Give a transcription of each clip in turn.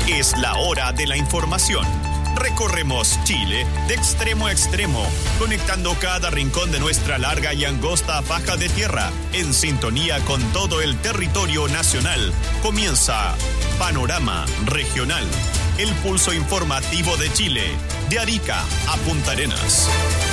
Es la hora de la información. Recorremos Chile de extremo a extremo, conectando cada rincón de nuestra larga y angosta faja de tierra, en sintonía con todo el territorio nacional. Comienza Panorama Regional, el pulso informativo de Chile, de Arica a Punta Arenas.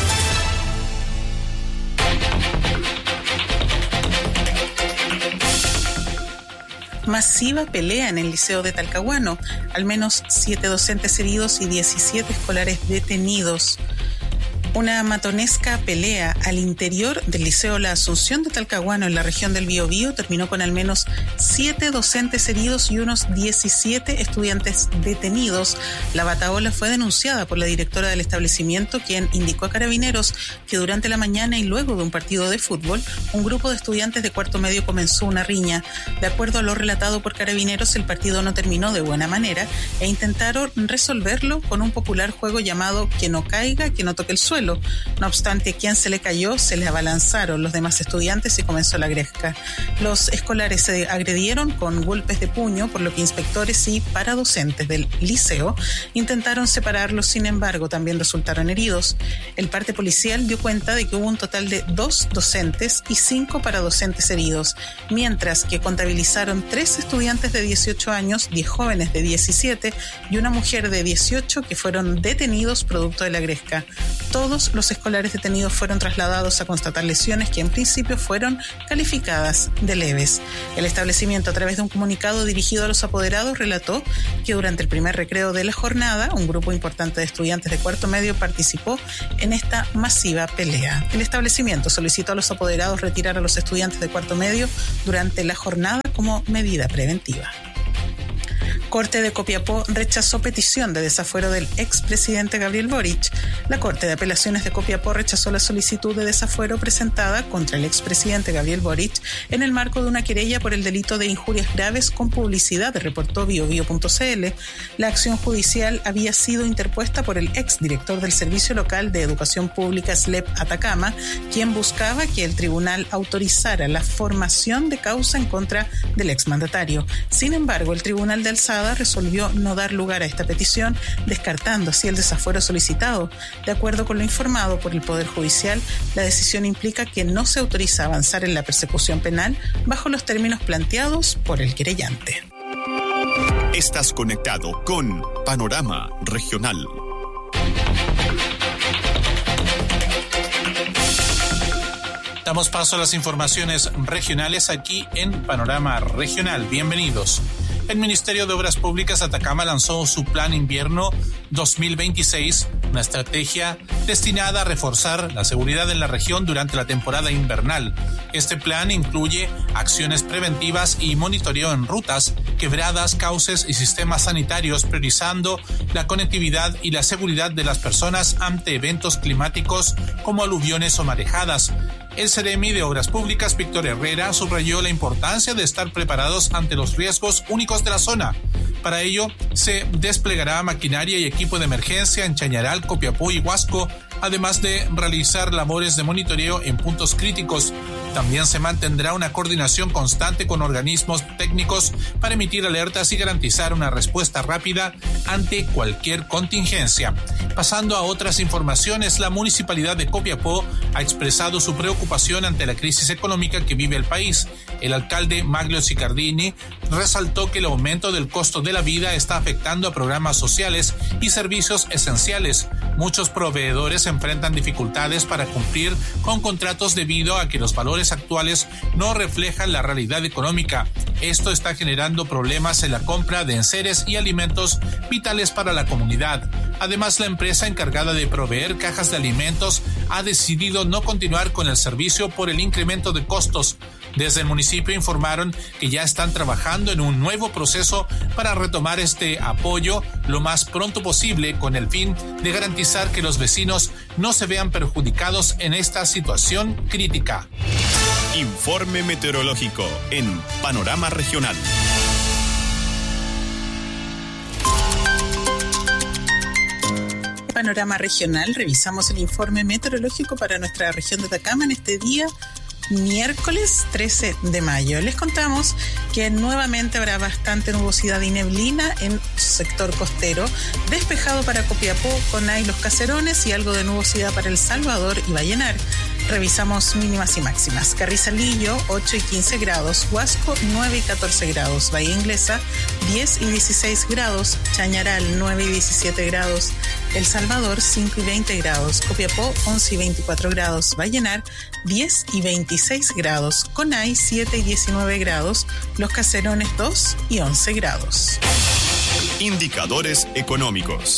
Masiva pelea en el Liceo de Talcahuano. Al menos 7 docentes heridos y 17 escolares detenidos. Una matonesca pelea al interior del Liceo La Asunción de Talcahuano en la región del Biobío terminó con al menos 7 docentes heridos y unos 17 estudiantes detenidos. La batahola fue denunciada por la directora del establecimiento, quien indicó a Carabineros que durante la mañana y luego de un partido de fútbol, un grupo de estudiantes de cuarto medio comenzó una riña. De acuerdo a lo relatado por Carabineros, el partido no terminó de buena manera e intentaron resolverlo con un popular juego llamado que no caiga, que no toque el suelo. No obstante, a quien se le cayó, se le abalanzaron los demás estudiantes y comenzó la gresca. Los escolares se agredieron con golpes de puño, por lo que inspectores y paradocentes del liceo intentaron separarlos, sin embargo, también resultaron heridos. El parte policial dio cuenta de que hubo un total de 2 docentes y 5 paradocentes heridos, mientras que contabilizaron 3 estudiantes de 18 años, 10 jóvenes de 17 y una mujer de 18 que fueron detenidos producto de la gresca. Todos los escolares detenidos fueron trasladados a constatar lesiones que en principio fueron calificadas de leves. El establecimiento, a través de un comunicado dirigido a los apoderados, relató que durante el primer recreo de la jornada, un grupo importante de estudiantes de cuarto medio participó en esta masiva pelea. El establecimiento solicitó a los apoderados retirar a los estudiantes de cuarto medio durante la jornada como medida preventiva. Corte de Copiapó rechazó petición de desafuero del expresidente Gabriel Boric. La Corte de Apelaciones de Copiapó rechazó la solicitud de desafuero presentada contra el expresidente Gabriel Boric en el marco de una querella por el delito de injurias graves con publicidad, reportó biobio.cl. La acción judicial había sido interpuesta por el exdirector del Servicio Local de Educación Pública SLEP Atacama, quien buscaba que el tribunal autorizara la formación de causa en contra del exmandatario. Sin embargo, el Tribunal de Alzada resolvió no dar lugar a esta petición, descartando así el desafuero solicitado. De acuerdo con lo informado por el Poder Judicial, la decisión implica que no se autoriza avanzar en la persecución penal bajo los términos planteados por el querellante. Estás conectado con Panorama Regional. Damos paso a las informaciones regionales aquí en Panorama Regional. Bienvenidos. El Ministerio de Obras Públicas Atacama lanzó su Plan Invierno 2026, una estrategia destinada a reforzar la seguridad en la región durante la temporada invernal. Este plan incluye acciones preventivas y monitoreo en rutas, quebradas, cauces y sistemas sanitarios, priorizando la conectividad y la seguridad de las personas ante eventos climáticos como aluviones o marejadas. El Seremi de Obras Públicas, Víctor Herrera, subrayó la importancia de estar preparados ante los riesgos únicos de la zona. Para ello, se desplegará maquinaria y equipo de emergencia en Chañaral, Copiapó y Huasco, además de realizar labores de monitoreo en puntos críticos. También se mantendrá una coordinación constante con organismos técnicos para emitir alertas y garantizar una respuesta rápida ante cualquier contingencia. Pasando a otras informaciones, la Municipalidad de Copiapó ha expresado su preocupación ante la crisis económica que vive el país. El alcalde Maglio Sicardini resaltó que el aumento del costo de la vida está afectando a programas sociales y servicios esenciales. Muchos proveedores enfrentan dificultades para cumplir con contratos debido a que los valores actuales no reflejan la realidad económica. Esto está generando problemas en la compra de enseres y alimentos vitales para la comunidad. Además, la empresa encargada de proveer cajas de alimentos ha decidido no continuar con el servicio por el incremento de costos. Desde el municipio informaron que ya están trabajando en un nuevo proceso para retomar este apoyo lo más pronto posible, con el fin de garantizar que los vecinos no se vean perjudicados en esta situación crítica. Informe meteorológico en Panorama Regional. Panorama Regional, revisamos el informe meteorológico para nuestra región de Atacama en este día miércoles 13 de mayo. Les contamos que nuevamente habrá bastante nubosidad y neblina en sector costero, despejado para Copiapó, Conay, Los Caserones y algo de nubosidad para El Salvador y Vallenar. Revisamos mínimas y máximas. Carrizalillo, 8 y 15 grados. Huasco, 9 y 14 grados. Bahía Inglesa, 10 y 16 grados. Chañaral, 9 y 17 grados. El Salvador, 5 y 20 grados. Copiapó, 11 y 24 grados. Vallenar, 10 y 26 grados. Conay, 7 y 19 grados. Los Caserones, 2 y 11 grados. Indicadores económicos.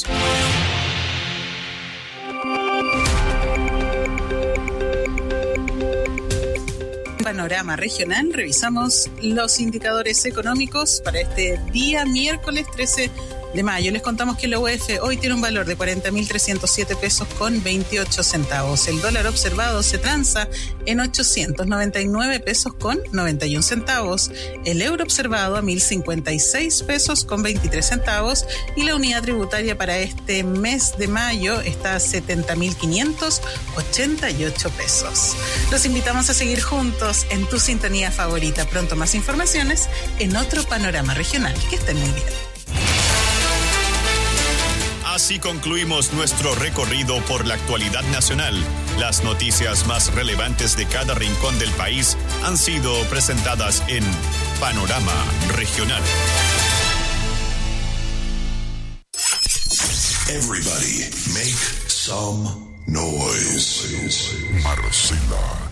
Panorama regional, revisamos los indicadores económicos para este día miércoles 13 de mayo. Les contamos que la UF hoy tiene un valor de 40.307 pesos con 28 centavos. El dólar observado se transa en 899 pesos con 91 centavos. El euro observado a 1.056 pesos con 23 centavos. Y la unidad tributaria para este mes de mayo está a 70.588 pesos. Los invitamos a seguir juntos en tu sintonía favorita. Pronto más informaciones en otro panorama regional. Que estén muy bien. Así concluimos nuestro recorrido por la actualidad nacional. Las noticias más relevantes de cada rincón del país han sido presentadas en Panorama Regional. Everybody make some noise. Marcela.